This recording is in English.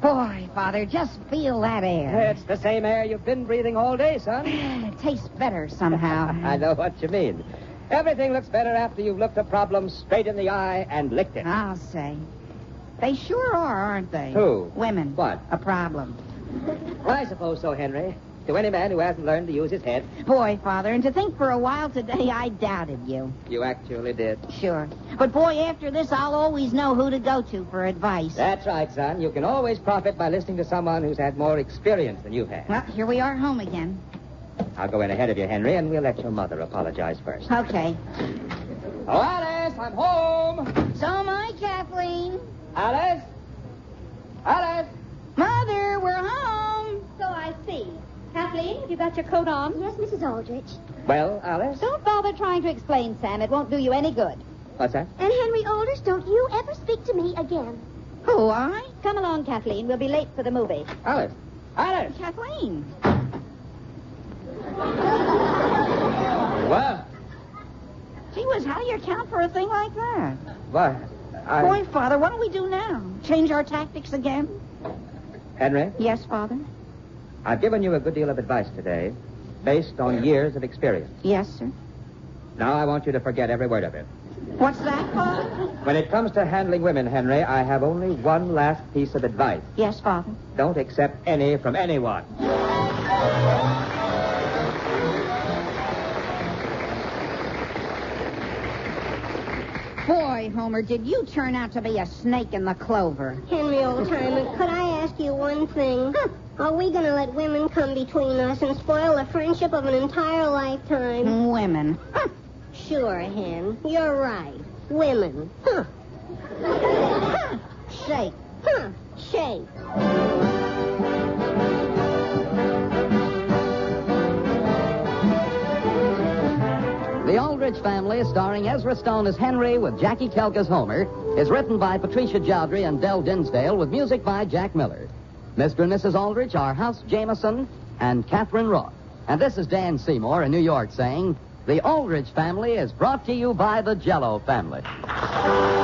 Boy, Father, just feel that air. It's the same air you've been breathing all day, son. It tastes better somehow. I know what you mean. Everything looks better after you've looked a problem straight in the eye and licked it. I'll say. They sure are, aren't they? Who? Women. What? A problem. I suppose so, Henry. To any man who hasn't learned to use his head. Boy, Father, and to think for a while today I doubted you. You actually did. Sure. But, boy, after this, I'll always know who to go to for advice. That's right, son. You can always profit by listening to someone who's had more experience than you've had. Well, here we are home again. I'll go in ahead of you, Henry, and we'll let your mother apologize first. Okay. Oh, Alice, I'm home. So am I, Kathleen. Alice? Alice? Mother, we're home. So I see. Kathleen, have you got your coat on? Yes, Mrs. Aldrich. Well, Alice? Don't bother trying to explain, Sam. It won't do you any good. What's that? And Henry Aldrich, don't you ever speak to me again. Who, I? Come along, Kathleen. We'll be late for the movie. Alice? Alice? Kathleen. What? Gee whiz, how do you account for a thing like that? What? Boy, Father, what do we do now? Change our tactics again? Henry, Yes, Father? I've given you a good deal of advice today, based on years of experience. Yes, sir. Now I want you to forget every word of it. What's that, Father? When it comes to handling women, Henry, I have only one last piece of advice. Yes, Father. Don't accept any from anyone. Boy, Homer, did you turn out to be a snake in the clover? Henry, old timer, could I ask you one thing? Are we going to let women come between us and spoil the friendship of an entire lifetime? Women. Sure, Hen. You're right. Women. Shake. Shake. The Aldrich Family, starring Ezra Stone as Henry with Jackie Kelk as Homer, is written by Patricia Jowdry and Del Dinsdale with music by Jack Miller. Mr. and Mrs. Aldrich are House Jameson and Catherine Roth. And this is Dan Seymour in New York saying, The Aldrich Family is brought to you by the Jell-O family.